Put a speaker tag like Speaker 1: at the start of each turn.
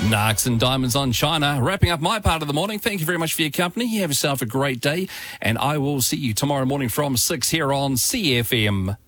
Speaker 1: Narcs and Diamonds on China. Wrapping up my part of the morning. Thank you very much for your company. You have yourself a great day, and I will see you tomorrow morning from 6 here on CFM.